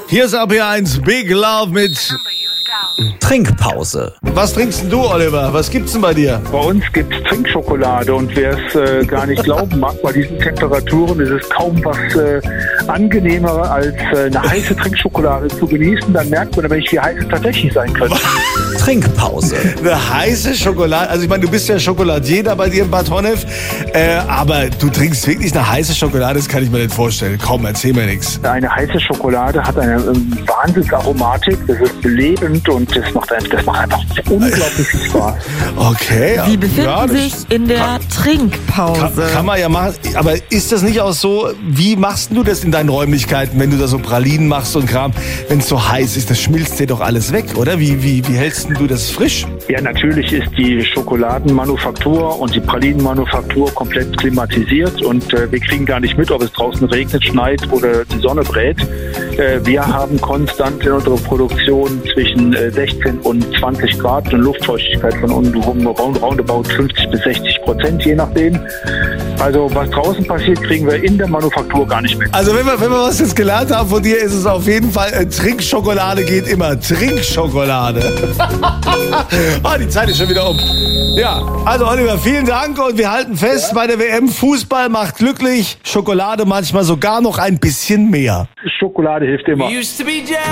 Hier ist RP1 Big Love mit Trinkpause. Was trinkst denn du, Oliver? Was gibt's denn bei dir? Bei uns gibt es Trinkschokolade und wer es gar nicht glauben mag, bei diesen Temperaturen ist es kaum was angenehmer als eine heiße Trinkschokolade zu genießen. Dann merkt man nämlich, wie heiß es tatsächlich sein könnte. Trinkpause. Eine heiße Schokolade. Also ich meine, du bist ja Schokoladier da bei dir in Bad Honnef, aber du trinkst wirklich eine heiße Schokolade, das kann ich mir nicht vorstellen. Komm, erzähl mir nichts. Eine heiße Schokolade hat eine Wahnsinnsaromatik, das ist belebend und das macht einfach unglaublich viel Spaß. Okay. Sie befinden sich in der Trinkpause. Kann man ja machen, aber ist das nicht auch so, wie machst du das in deinen Räumlichkeiten, wenn du da so Pralinen machst und Kram, wenn es so heiß ist, das schmilzt dir doch alles weg, oder? Wie hältst du das frisch? Ja, natürlich ist die Schokoladenmanufaktur und die Pralinenmanufaktur komplett klimatisiert und wir kriegen gar nicht mit, ob es draußen regnet, schneit oder die Sonne brät. Wir haben konstant in unserer Produktion zwischen 16 und 20 Grad und Luftfeuchtigkeit von roundabout 50-60%, je nachdem. Also was draußen passiert, kriegen wir in der Manufaktur gar nicht mit. Also wenn wir was jetzt gelernt haben von dir, ist es auf jeden Fall, Trinkschokolade geht immer. Trinkschokolade. Die Zeit ist schon wieder um. Ja, also Oliver, vielen Dank und wir halten fest, bei der WM Fußball macht glücklich, Schokolade manchmal sogar noch ein bisschen mehr. Schokolade hilft immer.